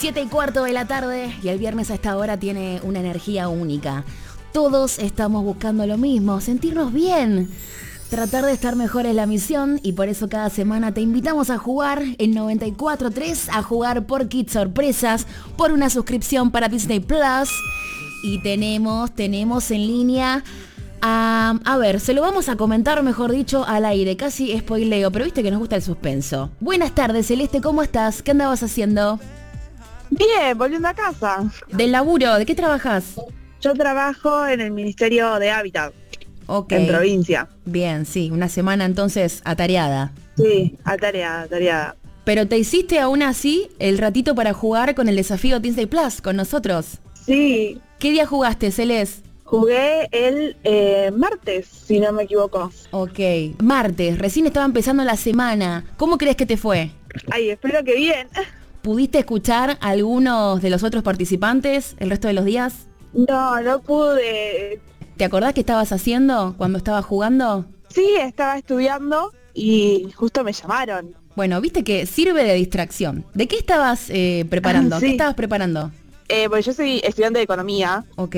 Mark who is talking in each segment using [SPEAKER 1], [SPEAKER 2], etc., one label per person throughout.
[SPEAKER 1] 7:15 de la tarde y el viernes a esta hora tiene una energía única. Todos estamos buscando lo mismo, sentirnos bien. Tratar de estar mejor es la misión y por eso cada semana te invitamos a jugar en 94.3, a jugar por kits sorpresas, por una suscripción para Disney Plus. Y tenemos en línea a ver, se lo vamos a comentar, mejor dicho, al aire. Casi spoileo, pero viste que nos gusta el suspenso. Buenas tardes, Celeste, ¿cómo estás? ¿Qué andabas haciendo?
[SPEAKER 2] Bien, volviendo a casa.
[SPEAKER 1] ¿Del laburo? ¿De qué trabajas?
[SPEAKER 2] Yo trabajo en el Ministerio de Hábitat,
[SPEAKER 1] Okay.
[SPEAKER 2] en provincia.
[SPEAKER 1] Bien, sí, una semana entonces atareada.
[SPEAKER 2] Sí, atareada.
[SPEAKER 1] Pero te hiciste aún así el ratito para jugar con el desafío Disney Plus con nosotros.
[SPEAKER 2] Sí,
[SPEAKER 1] ¿Qué día jugaste, Celeste?
[SPEAKER 2] jugué el martes, si no me equivoco.
[SPEAKER 1] Ok, martes, recién estaba empezando la semana. ¿Cómo crees que te fue?
[SPEAKER 2] Ay, espero que bien.
[SPEAKER 1] ¿Pudiste escuchar a algunos de los otros participantes el resto de los días?
[SPEAKER 2] No pude.
[SPEAKER 1] ¿Te acordás qué estabas haciendo cuando estabas jugando?
[SPEAKER 2] Sí, estaba estudiando y justo me llamaron.
[SPEAKER 1] Bueno, viste que sirve de distracción. ¿De qué estabas preparando?
[SPEAKER 2] Sí.
[SPEAKER 1] ¿Qué estabas preparando?
[SPEAKER 2] Pues yo soy estudiante de economía.
[SPEAKER 1] Ok,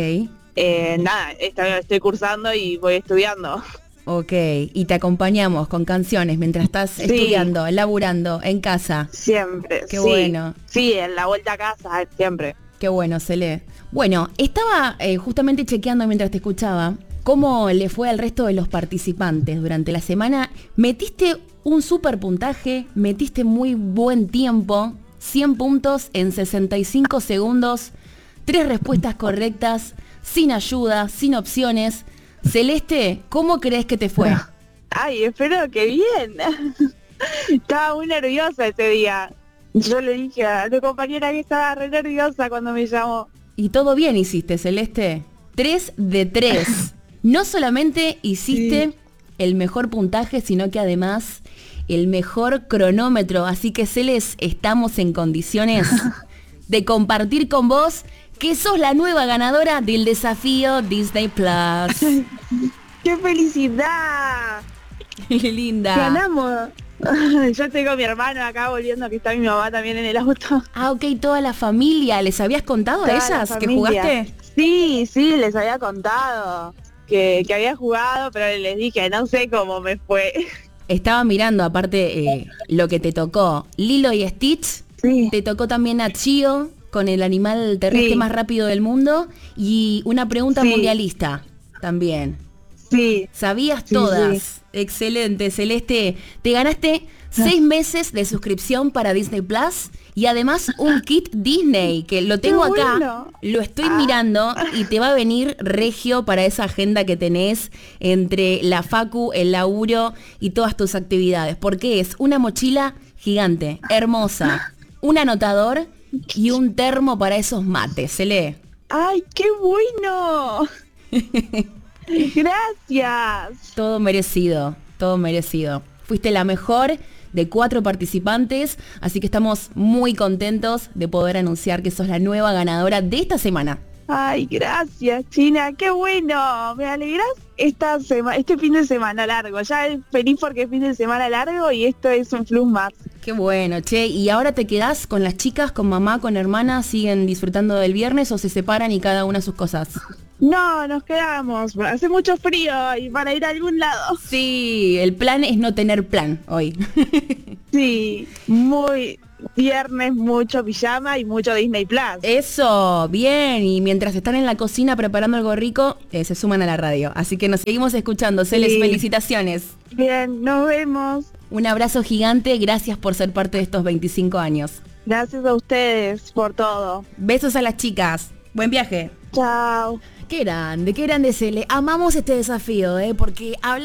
[SPEAKER 2] Estoy cursando y voy estudiando.
[SPEAKER 1] ok. Y te acompañamos con canciones mientras estás
[SPEAKER 2] Sí.
[SPEAKER 1] estudiando, laburando, en casa.
[SPEAKER 2] Siempre.
[SPEAKER 1] Qué
[SPEAKER 2] sí.
[SPEAKER 1] bueno.
[SPEAKER 2] Sí, en la vuelta a casa, siempre.
[SPEAKER 1] Qué bueno, Cele. Bueno, estaba justamente chequeando mientras te escuchaba cómo le fue al resto de los participantes durante la semana. Metiste un super puntaje, metiste muy buen tiempo, 100 puntos en 65 segundos, 3 respuestas correctas, sin ayuda, sin opciones. Celeste, ¿cómo crees que te fue?
[SPEAKER 2] Ay, espero que bien. Estaba muy nerviosa ese día. Yo le dije a tu compañera que estaba re nerviosa cuando me llamó.
[SPEAKER 1] Y todo bien hiciste, Celeste. 3 de 3. No solamente hiciste el mejor puntaje, sino que además el mejor cronómetro. Así que, Celeste, estamos en condiciones de compartir con vos que sos la nueva ganadora del desafío Disney Plus.
[SPEAKER 2] ¡Qué felicidad!
[SPEAKER 1] ¡Qué linda!
[SPEAKER 2] ¡Ganamos! Yo tengo a mi hermano acá volviendo, que está mi mamá también en el auto.
[SPEAKER 1] Ah, ok, toda la familia. ¿Les habías contado a
[SPEAKER 2] Toda la
[SPEAKER 1] ellas que
[SPEAKER 2] familia.
[SPEAKER 1] jugaste?
[SPEAKER 2] Sí, les había contado que había jugado, pero les dije, no sé cómo me fue.
[SPEAKER 1] Estaba mirando, aparte, lo que te tocó. Lilo y Stitch.
[SPEAKER 2] Sí.
[SPEAKER 1] Te tocó también a Chio, con el animal terrestre más rápido del mundo. Y una pregunta mundialista también.
[SPEAKER 2] Sí.
[SPEAKER 1] ¿Sabías
[SPEAKER 2] Sí,
[SPEAKER 1] todas?
[SPEAKER 2] sí.
[SPEAKER 1] Excelente, Celeste. Te ganaste 6 meses de suscripción para Disney Plus y además un kit Disney, que lo tengo
[SPEAKER 2] ¡Qué
[SPEAKER 1] acá,
[SPEAKER 2] bueno!
[SPEAKER 1] lo estoy mirando y te va a venir regio para esa agenda que tenés entre la facu, el laburo y todas tus actividades, porque es una mochila gigante, hermosa, un anotador y un termo para esos mates, Cele.
[SPEAKER 2] ¡Ay, qué bueno! Gracias.
[SPEAKER 1] Todo merecido, todo merecido. Fuiste la mejor de 4 participantes, así que estamos muy contentos de poder anunciar que sos la nueva ganadora de esta semana.
[SPEAKER 2] Ay, gracias, China, qué bueno. ¿Me alegras este fin de semana largo? Ya feliz porque es fin de semana largo y esto es un plus más.
[SPEAKER 1] Qué bueno, che. ¿Y ahora te quedás con las chicas, con mamá, con hermana? ¿Siguen disfrutando del viernes o se separan y cada una sus cosas?
[SPEAKER 2] No, nos quedamos. Hace mucho frío y para ir a algún lado.
[SPEAKER 1] Sí, el plan es no tener plan hoy.
[SPEAKER 2] Sí, muy viernes, mucho pijama y mucho Disney Plus.
[SPEAKER 1] Eso, bien. Y mientras están en la cocina preparando algo rico, se suman a la radio. Así que nos seguimos escuchando. Celes,
[SPEAKER 2] Sí.
[SPEAKER 1] felicitaciones.
[SPEAKER 2] Bien, nos vemos.
[SPEAKER 1] Un abrazo gigante. Gracias por ser parte de estos 25 años.
[SPEAKER 2] Gracias a ustedes por todo.
[SPEAKER 1] Besos a las chicas. Buen viaje.
[SPEAKER 2] Chao.
[SPEAKER 1] Qué grande, Cele. Amamos este desafío, porque habla